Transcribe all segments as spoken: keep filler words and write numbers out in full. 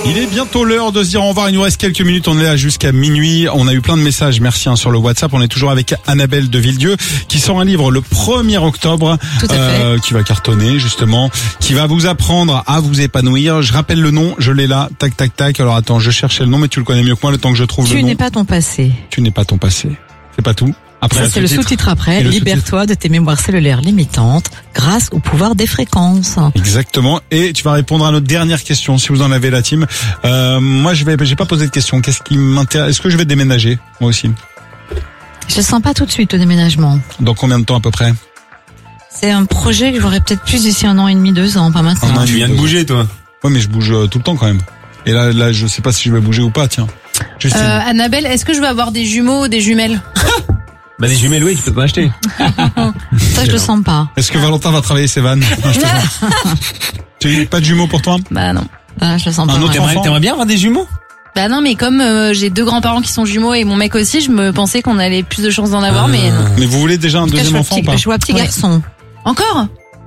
Il est bientôt l'heure de se dire au revoir. Il nous reste quelques minutes. On est là jusqu'à minuit. On a eu plein de messages. Merci hein, sur le WhatsApp. On est toujours avec Annabelle de Villedieu qui sort un livre le premier octobre. Tout à euh, fait. Qui va cartonner justement. Qui va vous apprendre à vous épanouir. Je rappelle le nom. Je l'ai là. Tac, tac, tac. Alors attends, je cherchais le nom, mais tu le connais mieux que moi. Le temps que je trouve Tu le nom. n'es pas ton passé. Tu n'es pas ton passé. C'est pas tout. Après, Ça, c'est le sous-titre après. Et le Libère-toi de tes mémoires cellulaires limitantes grâce au pouvoir des fréquences. Exactement. Et tu vas répondre à notre dernière question, si vous en avez la team. Euh, moi, je vais, j'ai pas posé de question. Qu'est-ce qui m'intéresse? Est-ce que je vais déménager? Moi aussi. Je le sens pas tout de suite au déménagement. Dans combien de temps à peu près? C'est un projet que j'aurais peut-être plus d'ici un an et demi, deux ans, pas maintenant. Un an et Tu demi, viens de deux ans. bouger, toi. Ouais, mais je bouge euh, tout le temps quand même. Et là, là, je sais pas si je vais bouger ou pas, tiens. Justine. Euh, Annabelle, est-ce que je vais avoir des jumeaux ou des jumelles? Bah, des jumelles, oui, tu peux pas acheter. Ça, je le sens pas. Est-ce que Valentin va travailler ses vannes? Non, je plaisante. Tu pas de jumeaux pour toi? Bah non. Ah, je le sens Un pas. autre ouais. T'aimerais, enfant t'aimerais bien avoir des jumeaux? Bah non, mais comme euh, j'ai deux grands-parents qui sont jumeaux et mon mec aussi, je me pensais qu'on allait plus de chances d'en avoir, mais non. Mais vous voulez déjà un En tout cas, je deuxième vois enfant petit, ou pas? je vois petit Ouais. garçon. Encore?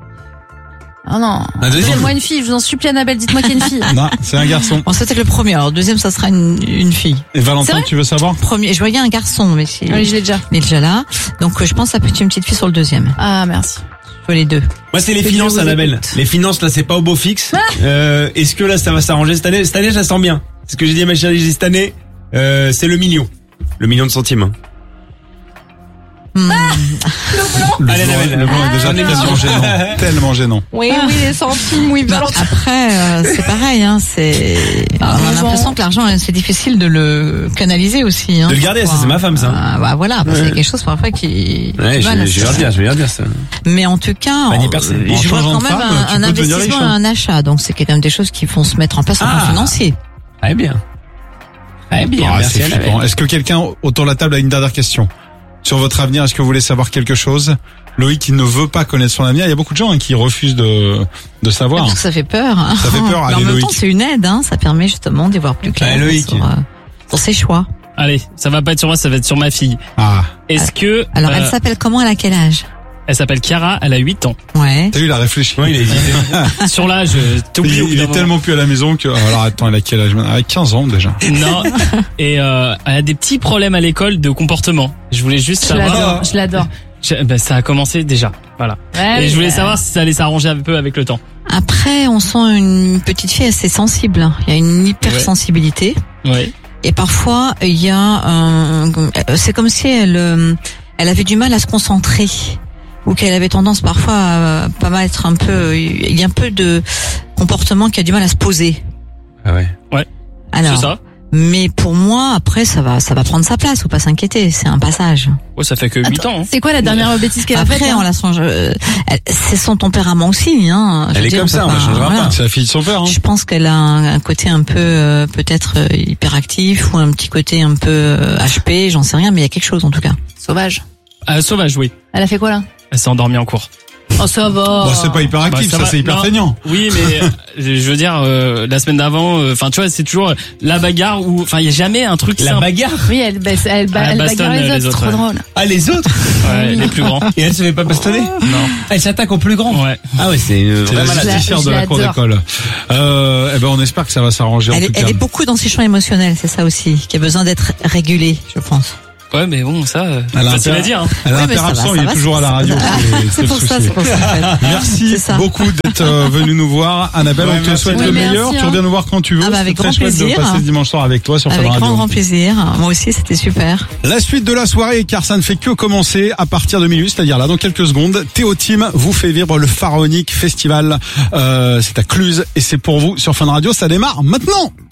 Ah non. Un deuxième? Donnez-moi une fille, je vous en supplie Annabelle, dites-moi qu'il y a une fille. Non, c'est un garçon. Bon, c'était le premier. Alors, le deuxième, ça sera une, une fille. Et C'est Valentin, vrai tu veux savoir? Premier, je voyais un garçon, mais c'est, Oui, je l'ai déjà. il est déjà là. Donc, euh, je pense à peut-être une petite fille sur le deuxième. Ah, merci. Je veux les deux. Moi, c'est les Que finances, Dieu vous Annabelle. écoute. Les finances, là, c'est pas au beau fixe. Euh, est-ce que là, ça va s'arranger cette année? Cette année, je la sens bien. C'est ce que j'ai dit à ma chérie, j'ai dit cette année, euh, c'est le million. Le million de centimes. hein. Hmm. Le Allez, blanc- Annabelle. le blanc est déjà Ah, tellement non. gênant. Tellement gênant. Oui, oui, les centimes, oui, Bah, après, euh, c'est pareil, hein, c'est, on a l'argent. l'impression que l'argent, c'est difficile de le canaliser aussi, hein. De le garder, ça, parfois. c'est ma femme, ça. Ah, bah voilà, parce qu'il y a Ouais. quelque chose parfois qui, Ouais, qui je, va là, je vais leur dire, je vais leur dire ça. mais en tout cas, Fanny on- Persson. En je vois changeant quand de même femme, un, tu un peux devenir investissement riche, et hein. un achat, donc c'est quand même des choses qui vont se mettre en place sur le Ah. plan financier. Très bien. Très bien, Ah, merci c'est Annabelle. flippant. Est-ce que quelqu'un autour de la table a une dernière question sur votre avenir? Est-ce que vous voulez savoir quelque chose? Loïc, il ne veut pas connaître son avenir. Il y a beaucoup de gens hein, qui refusent de de savoir. Parce que ça fait peur. Hein. Ça fait peur, Mais en allez, même Loïc. temps, c'est une aide, hein. Ça permet justement d'y voir plus clair Allez, Loïc. sur, euh, sur ses choix. Allez, ça va pas être sur moi, ça va être sur ma fille. Ah, Est-ce que Alors, euh, elle s'appelle comment? Elle a quel âge? elle s'appelle Chiara, elle a huit ans. Ouais. t'as vu, il a réfléchi. Ouais, il a hésité. Sur l'âge, Il, t'oublies au bout il d'un est moment. tellement plus à la maison que. Alors attends, elle a quel âge? Elle a quinze ans déjà. Non. Et euh, elle a des petits problèmes à l'école de comportement. Je voulais juste Je savoir. l'adore, je l'adore. Je- ben, ça a commencé déjà. Voilà. Ouais, Et oui, je voulais bah, savoir si ça allait s'arranger un peu avec le temps. Après, on sent une petite fille assez sensible. hein. Il y a une hypersensibilité. Oui. Et parfois, il y a un, c'est comme si elle, euh, elle avait du mal à se concentrer. Ou qu'elle avait tendance parfois à pas mal être un peu, il y a un peu de comportement qui a du mal à se poser. Ah ouais. Alors, C'est ça. mais pour moi, après, ça va, ça va prendre sa place. Faut pas s'inquiéter. C'est un passage. Ouais, ça fait que huit Attends, ans. hein. c'est quoi la dernière bêtise qu'elle a faite? Après, hein on la songe. euh, elle- c'est son tempérament aussi. Hein. Je Elle veux est dire, comme peut ça, on la changera pas. C'est la fille de son père. Hein. Je pense qu'elle a un, un côté un peu euh, peut-être euh, hyperactif ou un petit côté un peu euh, H P, j'en sais rien, mais il y a quelque chose en tout cas. Sauvage. Ah, sauvage, oui. Elle a fait quoi là? Elle s'est endormie en cours. Oh, ça va. Bon, c'est pas hyper actif, Bah, ça ça, va. c'est hyper Non. feignant. Oui, mais euh, je veux dire, euh, la semaine d'avant, enfin, tu vois, c'est toujours la bagarre ou, enfin, il y a jamais un truc La simple. bagarre. Oui, elle, baisse, elle, ba- Ah, elle bastonne, bagarre les euh, autres, les c'est trop autres, drôle. Ah, les autres? Ouais, les plus grands. Et elle se fait pas bastonner? Non. Elle s'attaque aux plus grands. Ouais. Ah ouais, c'est une C'est vraie la malade. Je la- justicière de je la cour l'adore. d'école. Euh, eh ben, on espère que ça va s'arranger en Elle, tout est- elle cas. est beaucoup dans ses champs émotionnels, c'est ça aussi, qui a besoin d'être régulée, je pense. Ouais, mais bon, ça, euh, Elle a facile un à dire. Hein. Elle a Oui, un mais père ça va, absent, ça il est va, toujours à la c'est- radio. c'est- C'est C'est le pour ça, souci. c'est pour ça. en fait. Merci C'est ça. beaucoup d'être euh, venu nous voir. Annabelle, Ouais, on te merci. souhaite Oui, le merci, meilleur. Tu hein. reviens nous voir quand tu veux. Ah bah, C'est avec très grand chouette plaisir. de passer ce dimanche soir avec toi sur Fun Avec Radio. grand, grand plaisir. Moi aussi, c'était super. La suite de la soirée, car ça ne fait que commencer à partir de minuit, c'est-à-dire là dans quelques secondes. Théo Team vous fait vivre le Pharaonique Festival. Euh, c'est à Cluse et c'est pour vous sur Fun Radio. Ça démarre maintenant.